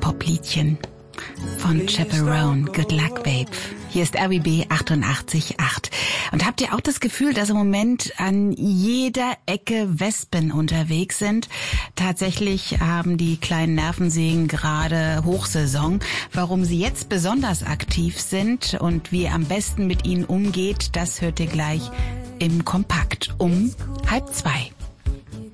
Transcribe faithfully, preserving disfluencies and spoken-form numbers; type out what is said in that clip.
Popliedchen von Chaperone, Good Luck Babe. Hier ist R B B achtundachtzig Komma acht. Und habt ihr auch das Gefühl, dass im Moment an jeder Ecke Wespen unterwegs sind? Tatsächlich haben die kleinen Nervensägen gerade Hochsaison. Warum sie jetzt besonders aktiv sind und wie ihr am besten mit ihnen umgeht, das hört ihr gleich im Kompakt um halb zwei.